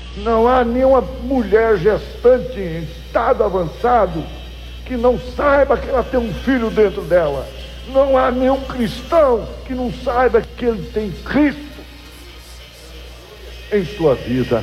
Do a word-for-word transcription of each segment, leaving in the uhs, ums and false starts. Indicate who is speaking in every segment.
Speaker 1: Não há nenhuma mulher gestante em estado avançado que não saiba que ela tem um filho dentro dela. Não há nenhum cristão que não saiba que ele tem Cristo em sua vida.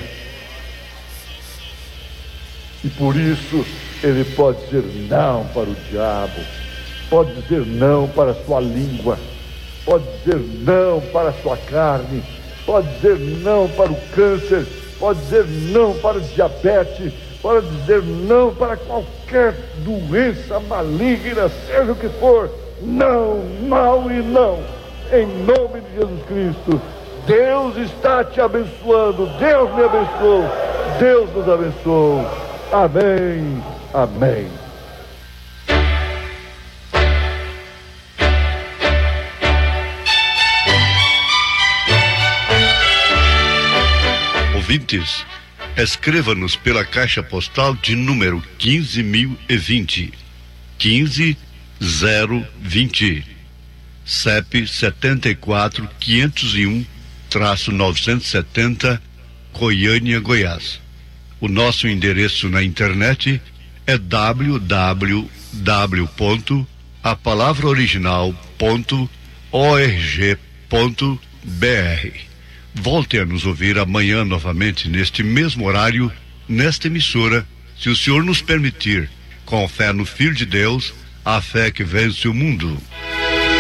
Speaker 1: E por isso ele pode dizer não para o diabo, pode dizer não para a sua língua, pode dizer não para a sua carne, pode dizer não para o câncer, pode dizer não para o diabetes, pode dizer não para qualquer doença maligna, seja o que for. Não, não e não, em nome de Jesus Cristo. Deus está te abençoando, Deus me abençoou, Deus nos abençoou. Amém, amém.
Speaker 2: Ouvintes, escreva-nos pela caixa postal de número quinze mil e vinte, quinze zero vinte, C E P setenta e quatro, quinhentos e um, novecentos e setenta, Goiânia, Goiás. O nosso endereço na internet é w w w ponto a palavra original ponto org ponto b r. Volte a nos ouvir amanhã novamente neste mesmo horário, nesta emissora, se o Senhor nos permitir, com fé no Filho de Deus, a fé que vence o mundo.